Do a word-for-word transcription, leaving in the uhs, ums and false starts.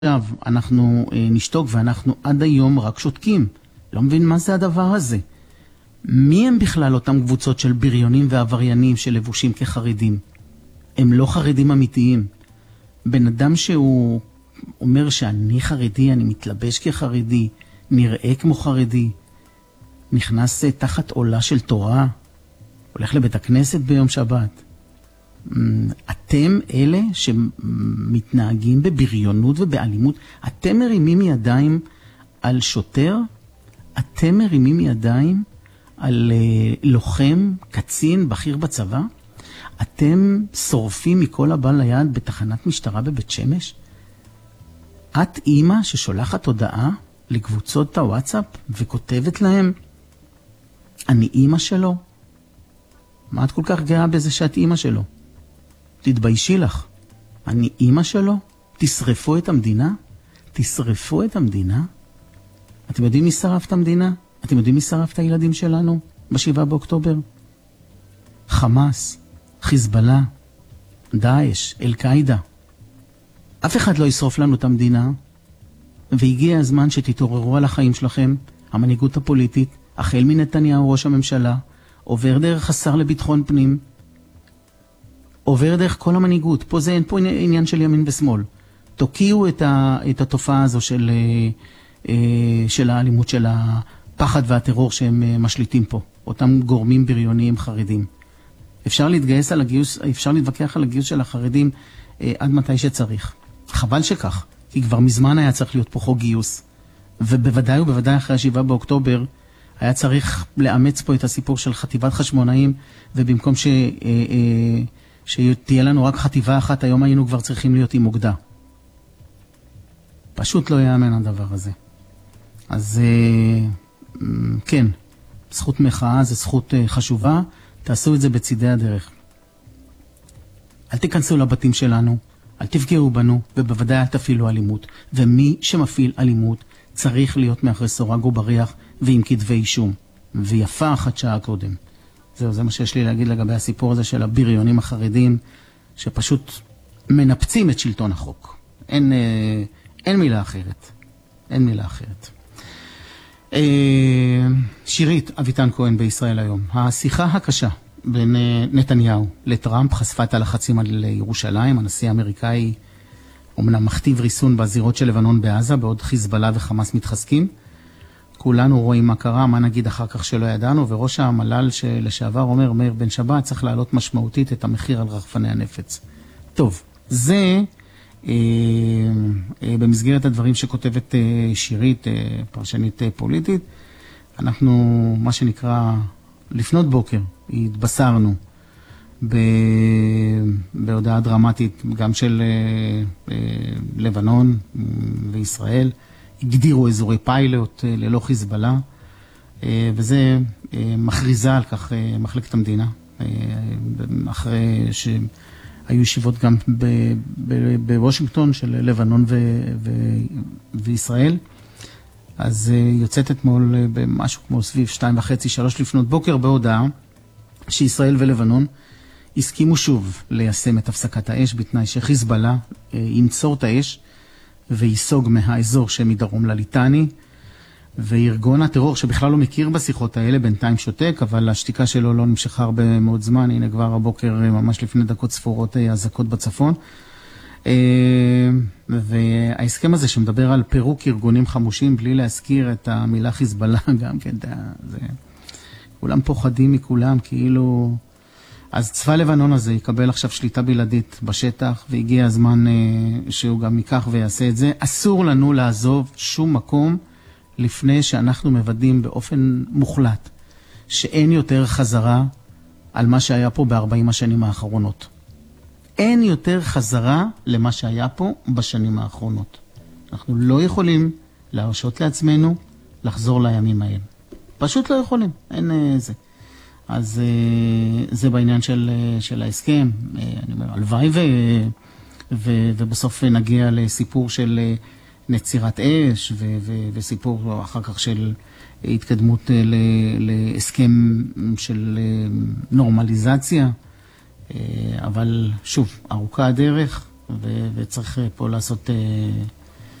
עכשיו אנחנו נשתוק ואנחנו עד היום רק שותקים. לא מבין מה זה הדבר הזה. מי הם בכלל אותם קבוצות של בריונים ועבריינים שלבושים כחרדים? הם לא חרדים אמיתיים. בן אדם שהוא אומר שאני חרדי, אני מתלבש כחרדי, נראה כמו חרדי, נכנס תחת עולה של תורה, הולך לבית הכנסת ביום שבת. אתם אלה שמתנהגים בבריונות ובאלימות, אתם מרימים ידיים על שוטר, אתם מרימים ידיים על לוחם, קצין, בכיר בצבא, אתם שורפים מכל הבא ליד בתחנת משטרה בבית שמש. את אימא ששולחת הודעה לקבוצות הוואטסאפ וכותבת להם, אני אימא שלו. מה את כל כך גאה בזה שאת אימא שלו? תתביישי לך. אני אימא שלו? תשרפו את המדינה? תשרפו את המדינה? אתם יודעים מי שרף את המדינה? אתם יודעים מי שרף את הילדים שלנו בשבעה באוקטובר? חמאס, חיזבאללה, דאעש, אל-קאידה. אף אחד לא ישרוף לנו את המדינה, והגיע הזמן שתתעוררו על החיים שלכם, המנהיגות הפוליטית, החל מנתניהו ראש הממשלה, עובר דרך השר לביטחון פנים, עובר דרך כל המנהיגות. פה זה אין פה עניין של ימין ושמאל. תוקיעו את, ה, את התופעה הזו של, של האלימות, של הפחד והטרור שהם משליטים פה. אותם גורמים בריוניים חרדים. אפשר להתגייס על הגיוס, אפשר להתווכח על הגיוס של החרדים עד מתי שצריך. חבל שכך, כי כבר מזמן היה צריך להיות פה חוק גיוס. ובוודאי ובוודאי אחרי השבעה באוקטובר, היה צריך לאמץ פה את הסיפור של חטיבת חשמונאים, ובמקום ש, שתהיה לנו רק חטיבה אחת, היום היינו כבר צריכים להיות עם מוקדה. פשוט לא יאמן הדבר הזה. אז כן, זכות מחאה זה זכות חשובה, תעשו את זה בצידי הדרך. אל תיכנסו לבתים שלנו, אל תפגעו בנו, ובוודאי אל תפעילו אלימות. ומי שמפעיל אלימות צריך להיות מאחרי סורג ובריח ועם כתבי אישום. ויפה אחת שעה קודם. זהו, זה מה שיש לי להגיד לגבי הסיפור הזה של הבריונים החרדים, שפשוט מנפצים את שלטון החוק. אין, אה, אין מילה אחרת. אין מילה אחרת. אה, שירית אביטן כהן בישראל היום. השיחה הקשה בין נתניהו לטראמפ חשפה את הלחצים על ירושלים. הנשיא האמריקאי אומנם מכתיב ריסון בזירות של לבנון בעזה, בעוד חיזבאללה וחמאס מתחזקים. כולנו רואים מה קרה, מה נגיד אחר כך שלא ידענו, וראש המל"ל שלשעבר אומר, מאיר בן שבת, צריך להעלות משמעותית את המחיר על רחפני הנפץ. טוב, זה אה, אה, במסגרת הדברים שכותבת אה, שירית, אה, פרשנית אה, פוליטית. אנחנו, מה שנקרא, לפנות בוקר, התבשרנו ב... בהודעה דרמטית גם של אה, אה, לבנון וישראל, הגדירו אזורי פיילוט ללא חיזבאללה, וזה מכריזה על כך מחלקת המדינה, אחרי שהיו ישיבות גם בוושינגטון של לבנון וישראל. אז יוצאת אתמול במשהו כמו סביב שתיים וחצי, שלוש לפנות בוקר בהודעה שישראל ולבנון הסכימו שוב ליישם את הפסקת האש בתנאי שחיזבאללה ינצור את האש וייסוג מהאזור שמדרום לליטני, וארגון הטרור שבכלל לא מכיר בשיחות האלה בינתיים שותק, אבל השתיקה שלו לא נמשכה הרבה מאוד זמן. הנה כבר הבוקר ממש לפני דקות ספורות אזעקות בצפון, וההסכם הזה שמדבר על פירוק ארגונים חמושים בלי להזכיר את המילה חיזבאללה גם כן, זה... כולם פוחדים מכולם כאילו... אז צבא לבנון הזה יקבל עכשיו שליטה בלעדית בשטח, והגיע הזמן אה, שהוא גם ייקח ויעשה את זה. אסור לנו לעזוב שום מקום לפני שאנחנו מוודאים באופן מוחלט שאין יותר חזרה על מה שהיה פה ב-ארבעים השנים האחרונות. אין יותר חזרה למה שהיה פה בשנים האחרונות. אנחנו לא יכולים להרשות לעצמנו לחזור לימים האלה. פשוט לא יכולים, אין אה, זה. אז זה בעניין של, של ההסכם. אני אומר, הלוואי ו, ו, ובסוף נגיע לסיפור של נצירת אש ו, ו, וסיפור אחר כך של התקדמות ל, להסכם של נורמליזציה. אבל שוב, ארוכה הדרך ו, וצריך פה לעשות